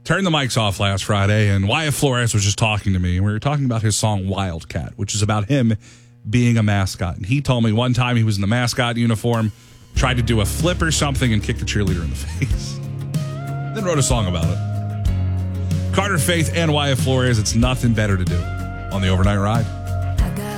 turned the mics off last Friday, and Wyatt Flores was just talking to me. And we were talking about his song Wildcat, which is about him being a mascot. And he told me one time he was in the mascot uniform, tried to do a flip or something, and kicked a cheerleader in the face. Then wrote a song about it. Carter Faith and Wyatt Flores, it's nothing better to do on the Overnight Ride.